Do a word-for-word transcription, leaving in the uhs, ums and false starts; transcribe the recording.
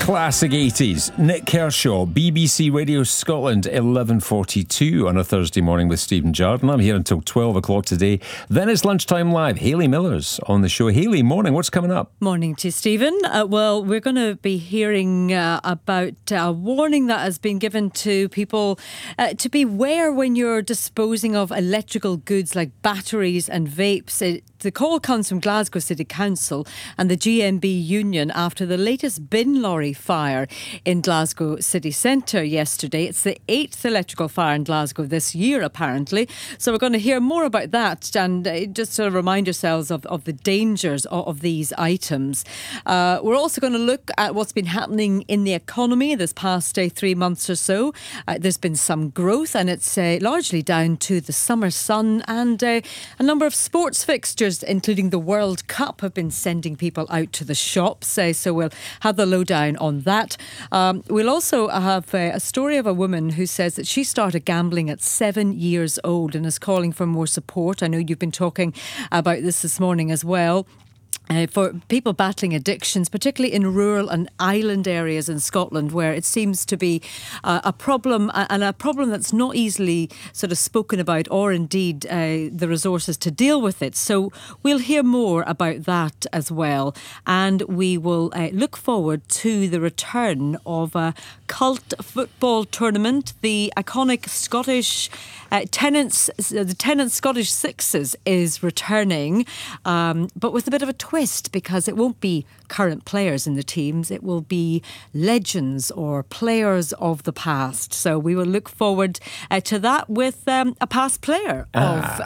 Classic eighties. Nick Kershaw, B B C Radio Scotland, eleven forty-two on a Thursday morning with Stephen Jardine. I'm here until twelve o'clock today. Then it's Lunchtime Live. Hayley Miller's on the show. Hayley, morning. What's coming up? Morning to you, Stephen. Uh, well, we're going to be hearing uh, about a warning that has been given to people uh, to beware when you're disposing of electrical goods like batteries and vapes. It, the call comes from Glasgow City Council and the G M B Union after the latest bin lorry fire in Glasgow city centre yesterday. It's the eighth electrical fire in Glasgow this year, apparently. So we're going to hear more about that and uh, just sort of remind yourselves of, of the dangers of, of these items. Uh, we're also going to look at what's been happening in the economy this past uh, three months or so. Uh, there's been some growth and it's uh, largely down to the summer sun, and uh, a number of sports fixtures, including the World Cup, have been sending people out to the shops. Uh, so we'll have the lowdown on that. Um, we'll also have uh, a story of a woman who says that she started gambling at seven years old and is calling for more support. I know you've been talking about this this morning as well. Uh, for people battling addictions, particularly in rural and island areas in Scotland, where it seems to be uh, a problem, uh, and a problem that's not easily sort of spoken about, or indeed uh, the resources to deal with it. So we'll hear more about that as well. And we will uh, look forward to the return of a cult football tournament. The iconic Scottish uh, Tennent's, the Tennent's Scottish Sixes is returning, um, but with a bit of a twist, because it won't be current players in the teams, it will be legends or players of the past. So we will look forward uh, to that with um, a past player ah. of